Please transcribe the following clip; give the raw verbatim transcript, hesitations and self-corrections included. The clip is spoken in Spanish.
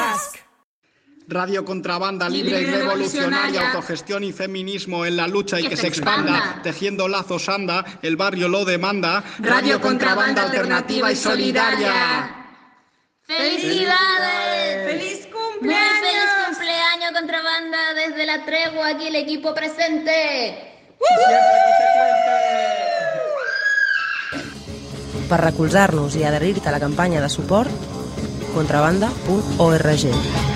Ask. Radio Contrabanda, libre y revolucionaria, autogestión y feminismo en la lucha y que, que se expanda. expanda, tejiendo lazos anda, el barrio lo demanda. Radio Contrabanda, alternativa y solidaria. ¡Felicidades! ¡Feliz cumpleaños! Muy feliz cumpleaños, Contrabanda, desde la tregua, aquí el equipo presente. ¡Uh! Per recolzar-nos i adherir-te a la campanya de suport, contrabanda punt org.